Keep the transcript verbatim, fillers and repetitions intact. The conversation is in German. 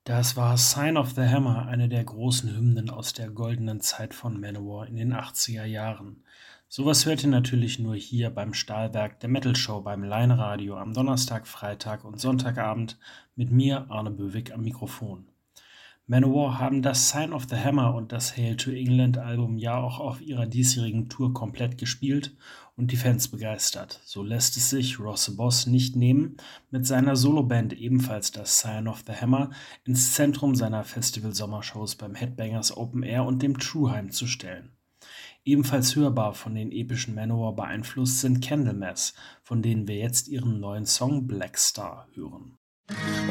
Das war „Sign of the Hammer“, eine der großen Hymnen aus der goldenen Zeit von Manowar in den achtziger Jahren. Sowas hört ihr natürlich nur hier beim Stahlwerk der Metal Show beim Line-Radio am Donnerstag, Freitag und Sonntagabend mit mir, Arne Böwig, am Mikrofon. Manowar haben das „Sign of the Hammer“ und das „Hail to England“-Album ja auch auf ihrer diesjährigen Tour komplett gespielt und die Fans begeistert. So lässt es sich Ross the Boss nicht nehmen, mit seiner Soloband ebenfalls das „Sign of the Hammer“ ins Zentrum seiner Festival-Sommershows beim Headbangers Open Air und dem True-Heim zu stellen. Ebenfalls hörbar von den epischen Manowar beeinflusst sind Candlemass, von denen wir jetzt ihren neuen Song „Black Star“ hören.